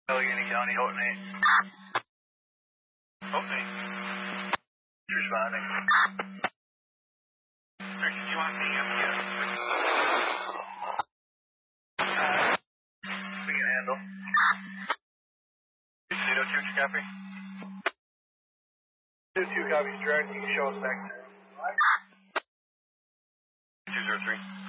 Allegheny County, Houghton 8. Houghton 8. Responding. Rick, do you want the MPS? We can handle. 202, copy? 22 copies direct, you can show us back there. 203.